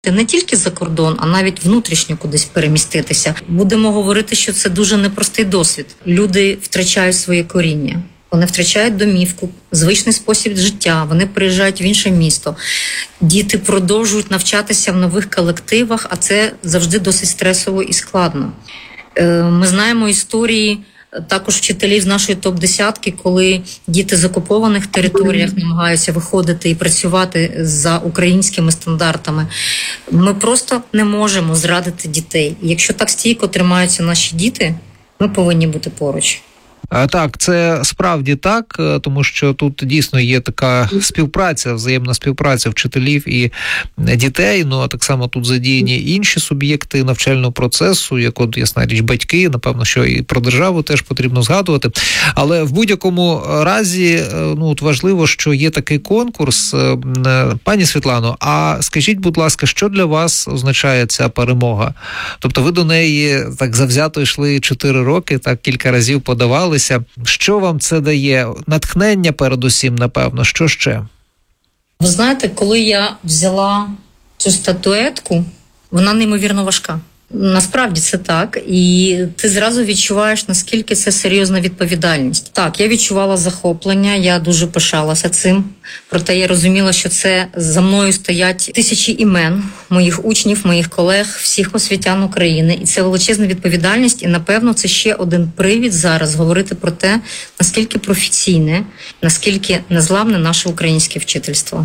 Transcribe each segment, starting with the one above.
не тільки за кордон, а навіть внутрішньо кудись переміститися. Будемо говорити, що це дуже непростий досвід. Люди втрачають своє коріння, вони втрачають домівку, звичний спосіб життя, вони приїжджають в інше місто. Діти продовжують навчатися в нових колективах, а це завжди досить стресово і складно. Ми знаємо історії також вчителів з нашої топ-10, коли діти з окупованих територіях намагаються виходити і працювати за українськими стандартами. Ми просто не можемо зрадити дітей. Якщо так стійко тримаються наші діти, ми повинні бути поруч. Так, це справді так, тому що тут дійсно є така співпраця, взаємна співпраця вчителів і дітей, ну а так само тут задіяні інші суб'єкти навчального процесу, як от, ясна річ, батьки, напевно, що і про державу теж потрібно згадувати. Але в будь-якому разі, ну, от важливо, що є такий конкурс. Пані Світлано, а скажіть, будь ласка, що для вас означає ця перемога? Тобто ви до неї так завзято йшли 4 роки, так кілька разів подавалися. Що вам це дає? Натхнення передусім, напевно. Що ще? Ви знаєте, коли я взяла цю статуетку, вона неймовірно важка. Насправді це так. І ти зразу відчуваєш, наскільки це серйозна відповідальність. Так, я відчувала захоплення, я дуже пишалася цим. Проте я розуміла, що це за мною стоять тисячі імен моїх учнів, моїх колег, всіх освітян України. І це величезна відповідальність. І, напевно, це ще один привід зараз говорити про те, наскільки професійне, наскільки незламне наше українське вчительство.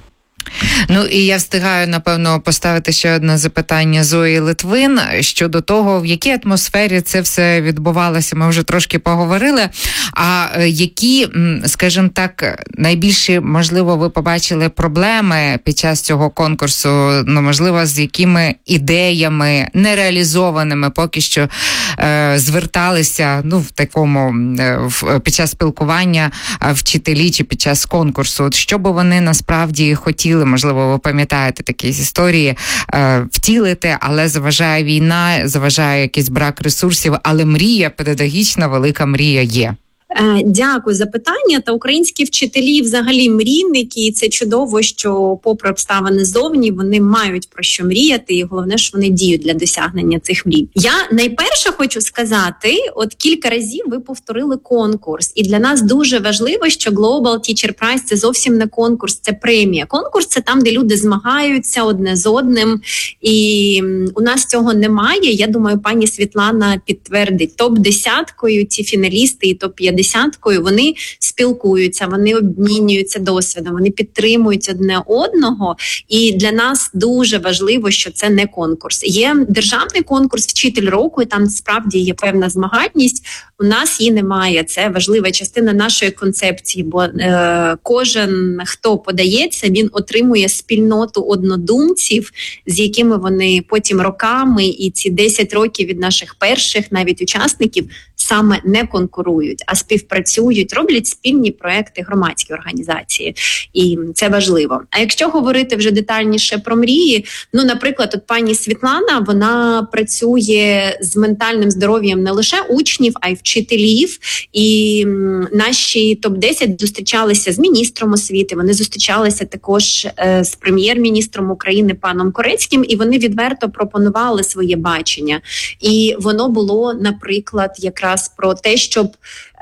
Ну і я встигаю, напевно, поставити ще одне запитання Зої Литвин щодо того, в якій атмосфері це все відбувалося. Ми вже трошки поговорили. А які, скажімо так, найбільші, можливо, ви побачили проблеми під час цього конкурсу, ну, можливо, з якими ідеями нереалізованими поки що зверталися, ну, в такому, під час спілкування вчителі чи під час конкурсу? От що би вони насправді хотіли, можливо, ви пам'ятаєте такі історії, втілити, але заважає війна, заважає якийсь брак ресурсів, але мрія, педагогічна, велика мрія є. Дякую за питання. Та українські вчителі взагалі мрійники, і це чудово, що попри обставини зовні вони мають про що мріяти, і головне, що вони діють для досягнення цих мрій. Я найперше хочу сказати, от кілька разів ви повторили конкурс, і для нас дуже важливо, що Global Teacher Prize – це зовсім не конкурс, це премія. Конкурс – це там, де люди змагаються одне з одним, і у нас цього немає. Я думаю, пані Світлана підтвердить. Топ-10, ці фіналісти і топ-50, вони спілкуються, вони обмінюються досвідом, вони підтримують одне одного. І для нас дуже важливо, що це не конкурс. Є державний конкурс «Вчитель року», і там справді є певна змагальність. У нас її немає. Це важлива частина нашої концепції, бо кожен, хто подається, він отримує спільноту однодумців, з якими вони потім роками, і ці 10 років від наших перших навіть учасників, саме не конкурують, а співпрацюють, роблять спільні проекти, громадські організації. І це важливо. А якщо говорити вже детальніше про мрії, ну, наприклад, от пані Світлана, вона працює з ментальним здоров'ям не лише учнів, а й вчителів. І наші топ-10 зустрічалися з міністром освіти, вони зустрічалися також з прем'єр-міністром України паном Корецьким, і вони відверто пропонували своє бачення. І воно було, наприклад, якраз про те, щоб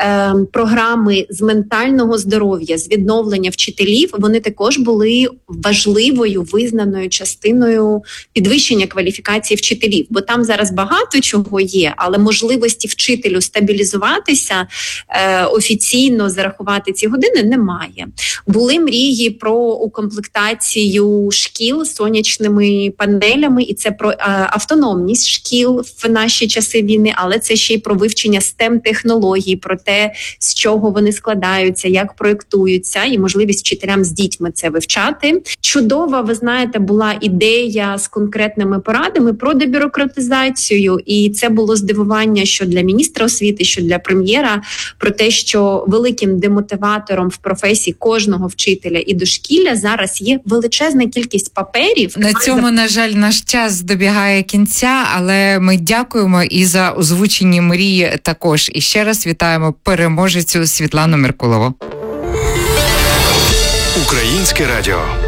програми з ментального здоров'я, з відновлення вчителів, вони також були важливою, визнаною частиною підвищення кваліфікації вчителів. Бо там зараз багато чого є, але можливості вчителю стабілізуватися, офіційно зарахувати ці години немає. Були мрії про укомплектацію шкіл сонячними панелями, і це про автономність шкіл в наші часи війни, але це ще й про вивчення STEM-технологій, про те, з чого вони складаються, як проєктуються, і можливість вчителям з дітьми це вивчати. Чудова, ви знаєте, була ідея з конкретними порадами про дебюрократизацію, і це було здивування, що для міністра освіти, що для прем'єра, про те, що великим демотиватором в професії кожного вчителя і дошкілля зараз є величезна кількість паперів. На цьому, на жаль, наш час добігає кінця, але ми дякуємо і за озвучені мрії також. І ще раз вітаємо переможецю Світлану Меркулову. Українське радіо.